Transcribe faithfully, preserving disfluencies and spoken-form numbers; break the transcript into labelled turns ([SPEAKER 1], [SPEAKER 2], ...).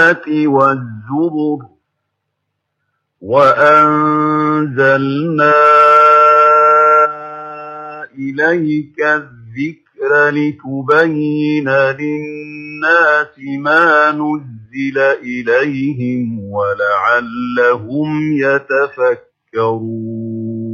[SPEAKER 1] وَالزُّبُرِ وَأَنزَلْنَا إِلَيْكَ الذِّكْرَ لِتُبَيِّنَ لِلنَّاسِ مَا نُزِّلَ إِلَيْهِمْ وَلَعَلَّهُمْ يَتَفَكَّرُونَ